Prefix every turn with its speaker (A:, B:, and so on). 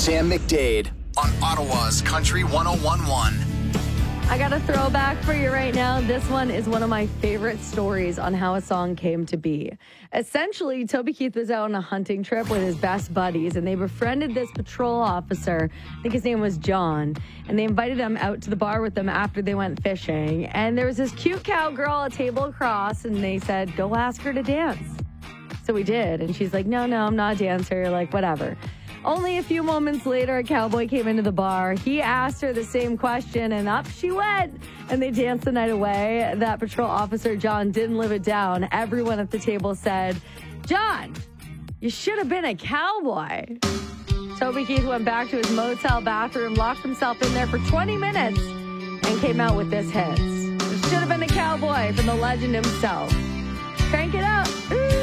A: Sam McDade on Ottawa's Country 101.1.
B: I got a throwback for you right now. This one is one of my favorite stories on how a song came to be. Essentially, Toby Keith was out on a hunting trip with his best buddies, and they befriended this patrol officer. I think his name was John. And they invited him out to the bar with them after they went fishing. And there was this cute cowgirl a table across, and they said, go ask her to dance. So we did. And she's like, no, I'm not a dancer. Like, whatever. Only a few moments later, a cowboy came into the bar. He asked her the same question, and up she went. And they danced the night away. That patrol officer, John, didn't live it down. Everyone at the table said, John, you should have been a cowboy. Toby Keith went back to his motel bathroom, locked himself in there for 20 minutes, and came out with this hit. You should have been a cowboy from the legend himself. Crank it up. Ooh.